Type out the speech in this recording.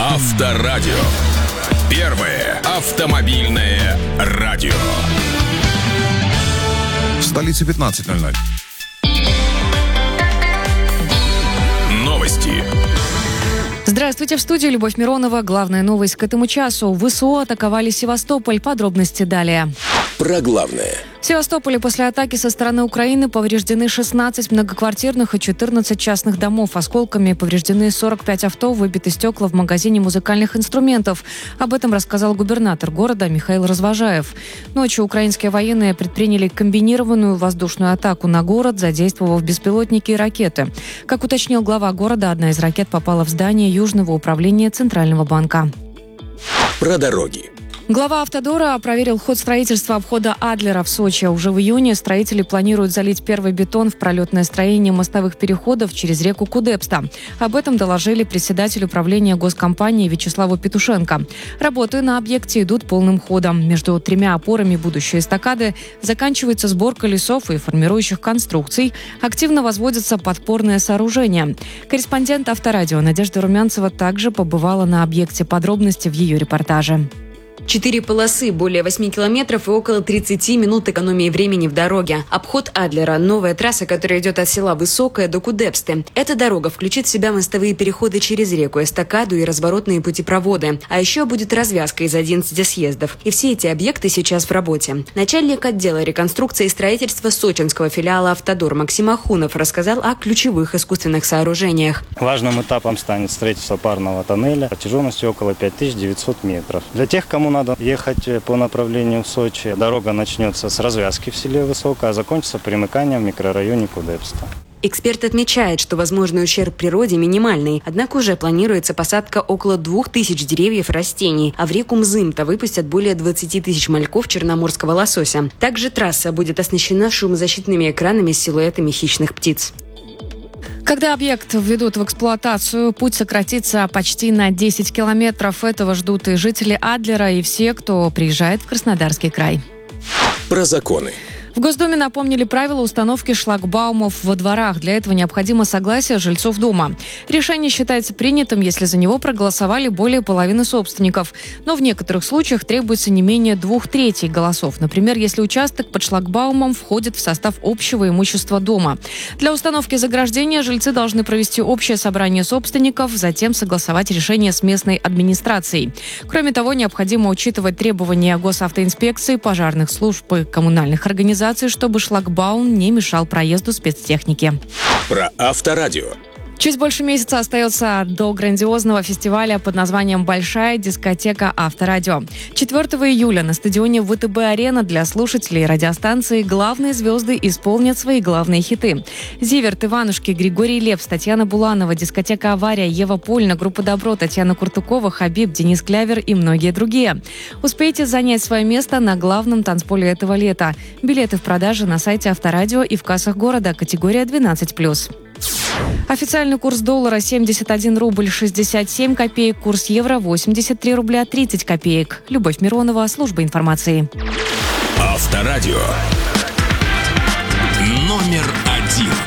Авторадио. Первое автомобильное радио. В столице 15:00. Новости. Здравствуйте, в студии Любовь Миронова. Главная новость к этому часу. ВСУ атаковали Севастополь. Подробности далее. Про главное. В Севастополе после атаки со стороны Украины повреждены 16 многоквартирных и 14 частных домов. Осколками повреждены 45 авто, выбиты стекла в магазине музыкальных инструментов. Об этом рассказал губернатор города Михаил Развожаев. Ночью украинские военные предприняли комбинированную воздушную атаку на город, задействовав беспилотники и ракеты. Как уточнил глава города, одна из ракет попала в здание Южного управления Центрального банка. Про дороги. Глава «Автодора» проверил ход строительства обхода Адлера в Сочи. Уже в июне строители планируют залить первый бетон в пролетное строение мостовых переходов через реку Кудепста. Об этом доложили председатель управления госкомпании Вячеславу Петушенко. Работы на объекте идут полным ходом. Между 3 опорами будущей эстакады заканчивается сборка лесов и формирующих конструкций. Активно возводятся подпорные сооружения. Корреспондент «Авторадио» Надежда Румянцева также побывала на объекте. Подробности в ее репортаже. 4 полосы, более 8 километров и около 30 минут экономии времени в дороге. Обход Адлера – новая трасса, которая идет от села Высокое до Кудепсты. Эта дорога включит в себя мостовые переходы через реку, эстакаду и разворотные путепроводы. А еще будет развязка из 11 съездов. И все эти объекты сейчас в работе. Начальник отдела реконструкции и строительства сочинского филиала «Автодор» Максим Ахунов рассказал о ключевых искусственных сооружениях. Важным этапом станет строительство парного тоннеля протяженностью около 5900 метров. Для тех, кому надо ехать по направлению в Сочи, дорога начнется с развязки в селе Высокое, а закончится примыканием в микрорайоне Кудепста. Эксперт отмечает, что возможный ущерб природе минимальный, однако уже планируется посадка около 2000 деревьев и растений, а в реку Мзымта выпустят более 20 тысяч мальков черноморского лосося. Также трасса будет оснащена шумозащитными экранами с силуэтами хищных птиц. Когда объект введут в эксплуатацию, путь сократится почти на 10 километров. Этого ждут и жители Адлера, и все, кто приезжает в Краснодарский край. Про законы. В Госдуме напомнили правила установки шлагбаумов во дворах. Для этого необходимо согласие жильцов дома. Решение считается принятым, если за него проголосовали более половины собственников. Но в некоторых случаях требуется не менее 2/3 голосов. Например, если участок под шлагбаумом входит в состав общего имущества дома. Для установки заграждения жильцы должны провести общее собрание собственников, затем согласовать решение с местной администрацией. Кроме того, необходимо учитывать требования госавтоинспекции, пожарных служб и коммунальных организаций, чтобы шлагбаум не мешал проезду спецтехники. Про Авторадио. Чуть больше месяца остается до грандиозного фестиваля под названием «Большая дискотека Авторадио». 4 июля на стадионе ВТБ-арена для слушателей радиостанции главные звезды исполнят свои главные хиты. Зиверт, Иванушки, Григорий Лепс, Татьяна Буланова, дискотека «Авария», Ева Польна, группа «Добро», Татьяна Куртукова, Хабиб, Денис Клявер и многие другие. Успейте занять свое место на главном танцполе этого лета. Билеты в продаже на сайте Авторадио и в кассах города. Категория 12+. Официальный курс доллара 71 рубль 67 копеек, курс евро 83 рубля 30 копеек. Любовь Миронова, служба информации. Авторадио. Номер 1.